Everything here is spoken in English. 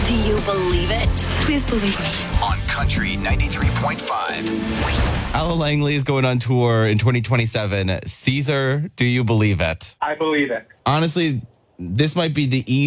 Do you believe it? Please believe me. On Country 93.5. Ella Langley is going on tour in 2027. Caesar, do you believe it? I believe it. Honestly, this might be the